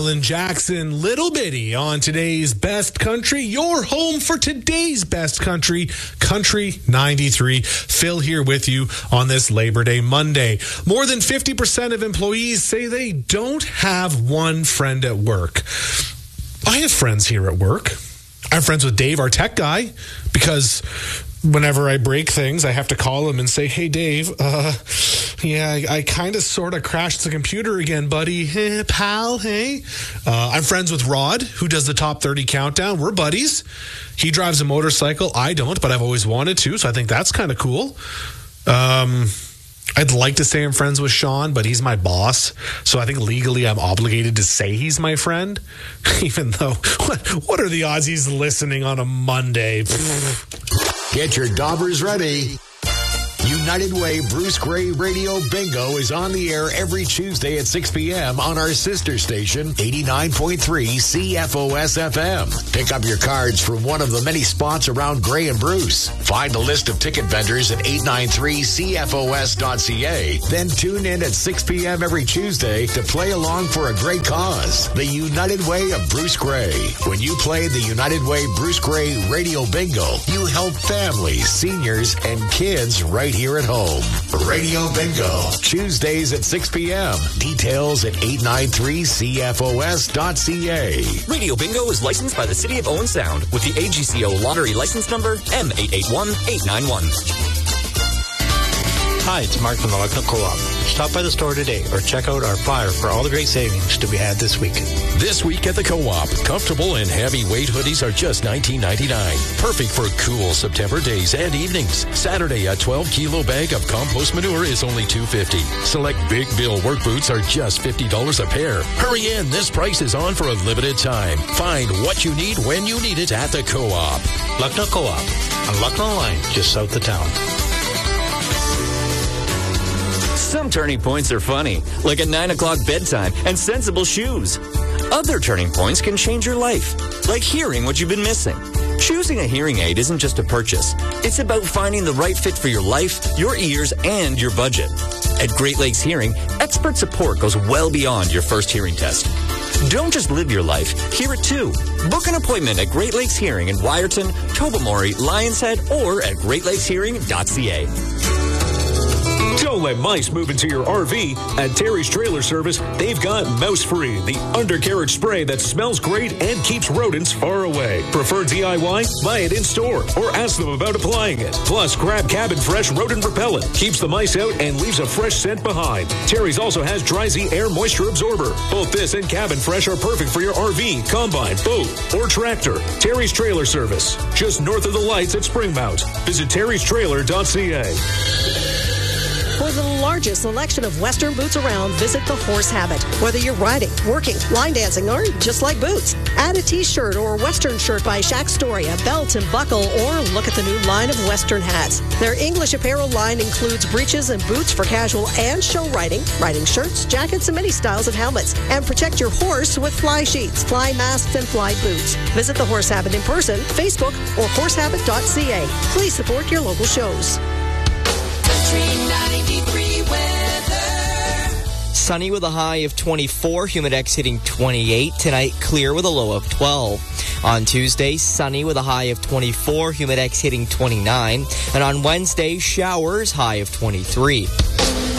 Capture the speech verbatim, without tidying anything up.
Alan Jackson, Little Bitty on today's Best Country, your home for today's Best Country, Country ninety-three. Phil here with you on this Labor Day Monday. More than fifty percent of employees say they don't have one friend at work. I have friends here at work. I'm friends with Dave, our tech guy, because whenever I break things, I have to call him and say, hey, Dave, uh, yeah, I, I kind of sort of crashed the computer again, buddy. Hey, pal, hey. Uh, I'm friends with Rod, who does the Top thirty Countdown. We're buddies. He drives a motorcycle. I don't, but I've always wanted to, so I think that's kind of cool. Um... I'd like to say I'm friends with Sean, but he's my boss. So I think legally I'm obligated to say he's my friend. Even though, what, what are the odds he's listening on a Monday? Get your daubers ready. United Way Bruce Gray Radio Bingo is on the air every Tuesday at six p.m. on our sister station, eighty-nine point three C F O S F M. Pick up your cards from one of the many spots around Gray and Bruce. Find a list of ticket vendors at eight nine three C F O S dot C A. Then tune in at six p.m. every Tuesday to play along for a great cause. The United Way of Bruce Gray. When you play the United Way Bruce Gray Radio Bingo, you help families, seniors, and kids right here at home. Radio Bingo, Tuesdays at six p.m. Details at eight nine three C F O S dot C A. Radio Bingo is licensed by the City of Owen Sound with the A G C O lottery license number M eight eight one eight nine one. Hi, it's Mark from the Lucknow Co-op. Stop by the store today or check out our flyer for all the great savings to be had this week. This week at the Co-op, comfortable and heavyweight hoodies are just nineteen ninety-nine. Perfect for cool September days and evenings. Saturday, a twelve kilo bag of compost manure is only two dollars and fifty cents. Select Big Bill work boots are just fifty dollars a pair. Hurry in, this price is on for a limited time. Find what you need when you need it at the Co-op. Lucknow Co-op on Lucknow Line, just south of town. Some turning points are funny, like a nine o'clock bedtime and sensible shoes. Other turning points can change your life, like hearing what you've been missing. Choosing a hearing aid isn't just a purchase. It's about finding the right fit for your life, your ears, and your budget. At Great Lakes Hearing, expert support goes well beyond your first hearing test. Don't just live your life, hear it too. Book an appointment at Great Lakes Hearing in Wyerton, Tobermory, Lions Head, or at great lakes hearing dot c a. Don't let mice move into your R V. At Terry's Trailer Service, they've got Mouse Free, the undercarriage spray that smells great and keeps rodents far away. Prefer D I Y? Buy it in store or ask them about applying it. Plus, grab Cabin Fresh Rodent Repellent. Keeps the mice out and leaves a fresh scent behind. Terry's also has Dry Z Air Moisture Absorber. Both this and Cabin Fresh are perfect for your R V, combine, boat, or tractor. Terry's Trailer Service, just north of the lights at Springmount. Visit terrys trailer dot c a. For the largest selection of Western boots around, visit the Horse Habit. Whether you're riding, working, line dancing, or just like boots, add a t-shirt or Western shirt by Shaq Story, a belt and buckle, or look at the new line of Western hats. Their English apparel line includes breeches and boots for casual and show riding, riding shirts, jackets, and many styles of helmets. And protect your horse with fly sheets, fly masks, and fly boots. Visit the Horse Habit in person, Facebook, or horse habit dot c a. Please support your local shows. ninety-three weather. Sunny with a high of twenty-four, Humidex hitting twenty-eight. Tonight, clear with a low of twelve. On Tuesday, sunny with a high of twenty-four, Humidex hitting twenty-nine. And on Wednesday, showers, high of twenty-three.